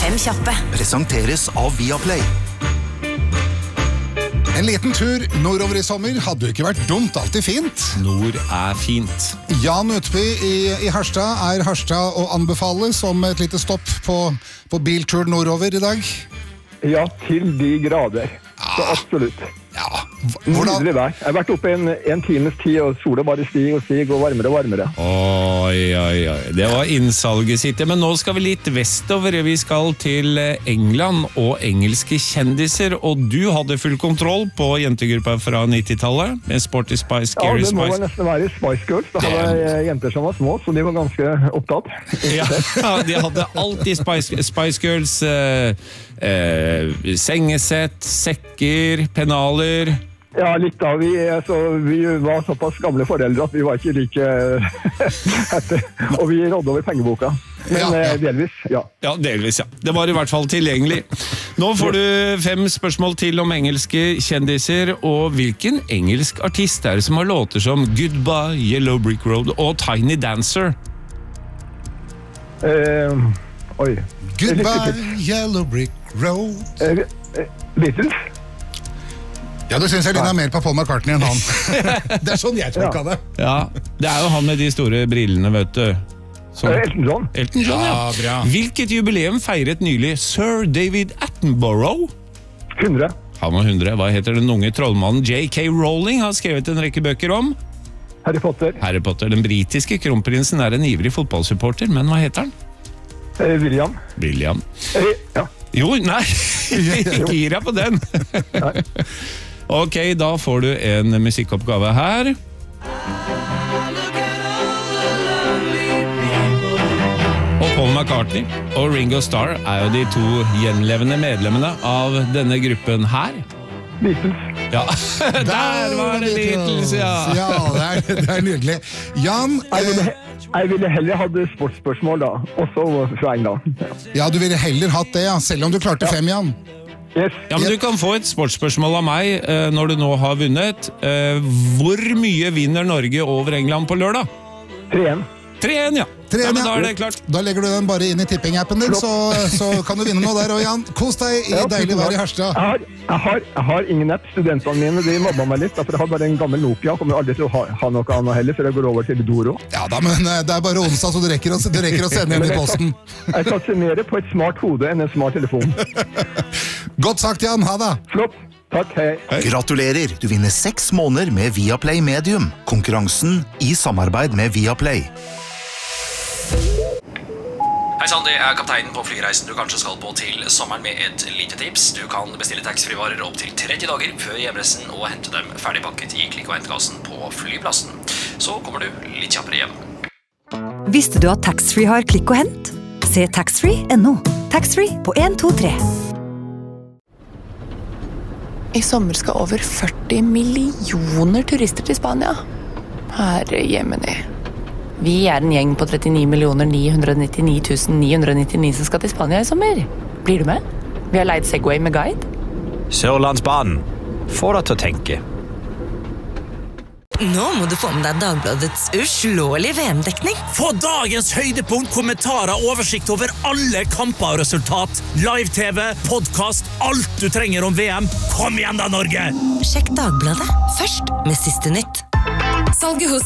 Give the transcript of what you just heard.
Fem kjappe. Presenteres av Viaplay. En liten tur nordover i sommer hadde jo ikke vært dumt, alltid fint. Nord fint. Jan Utby i Harstad. Harstad å anbefale som et lite stopp på biltur nordover i dag? Ja, til de grader. Så absolutt. Ja. Nydelig vær. Jeg har vært oppe en times tid, og sola bare stiger og varmere og varmere. Oi. Det var innsalget sitt. Men nå skal vi litt vestover. Vi skal til England og engelske kjendiser. Og du hadde full kontroll på jentegruppa fra 90-tallet med Sporty Spice, Scary Spice. Ja, det må vel nesten være Spice Girls. Da hadde jeg jenter som var små, så de var ganske opptatt. Ja, de hadde alltid Spice Girls, sengesett, sekker, pennaler. Ja, litt da. Vi var såpass gamle foreldre at vi var ikke like og vi rådde over pengeboka. Men delvis, ja. Ja, delvis, ja. Det var i hvert fall tilgjengelig. Nå får du 5 spørsmål til om engelske kjendiser, og hvilken engelsk artist er det som har låter som Goodbye, Yellow Brick Road og Tiny Dancer? Oi. Goodbye, Yellow Brick Road. Beatles? Ja, du synes jeg ligner mer på Paul McCartney enn han. Det sånn jeg tolka det. Ja, det jo han med de store brillene, vet du. Elton John. Elton John, ja. Bra. Hvilket jubileum feiret nylig Sir David Attenborough? 100. Han var 100. Hva heter den unge trollmannen J.K. Rowling har skrevet en rekke bøker om? Harry Potter. Harry Potter. Den britiske kronprinsen en ivrig fotballsupporter, men hva heter han? William. William. Ja. Jo, nei, ikke gir jeg på den. Ok, da får du en musikkoppgave her. Og Paul McCartney og Ringo Starr jo de 2 gjenlevende medlemmene av denne gruppen her. Beatles. Ja, der var det Beatles, ja. Ja, det nydelig. Jan... Jeg ville heller hatt sportsspørsmål da, også fra England. Ja, du ville heller hatt det, ja, selv om du klarte 5, Jan. Yes. Ja, men du kan få et sportsspørsmål av meg når du nå har vunnet. Hvor mye vinner Norge over England på lørdag? 3-1. 3-1, ja. Ja, men da det klart. Da legger du den bare inn i tipping-appen din, så kan du vinne noe der. Og Jan, kos deg i deilig vær i Harstad. Jeg har ingen app. Studentene mine, de mobba meg litt, for jeg har bare en gammel Nokia. Jeg kommer aldri til å ha noe annet heller, før jeg går over til Doro. Ja da, men det bare onsdag, så du rekker å sende igjen i posten. Jeg satser mer på et smart hode enn en smart telefon. Godt sagt, Jan. Ha det. Flott. Takk, hei. Gratulerer, du vinner 6 måneder med Viaplay Medium. Konkurransen i samarbeid med Viaplay. Hei sann, det kapteinen på flyreisen du kanskje skal på til sommeren med et lite tips. Du kan bestille taxfree-varer opp til 30 dager før hjemreisen og hente dem ferdigpakket i klikk- og hentekassen på flyplassen. Så kommer du litt kjappere hjem. Visste du at Taxfree har klikk og hent? Se taxfree.no. Taxfree på 1, 2, 3. I sommer skal over 40 millioner turister til Spania. Herre jemini. Vi en gjeng på 39 999 999 som skal til Spania i sommer. Blir du med? Vi har leid Segway med guide. Sørlandsbanen. Få deg til å tenke. Nå må du få med deg Dagbladets uslåelige VM-dekning. Få dagens høydepunkt, kommentarer, oversikt over alle kamper og resultat. Live-TV, podcast, alt du trenger om VM. Kom igjen da, Norge! Sjekk Dagbladet først med siste nytt. Salget hos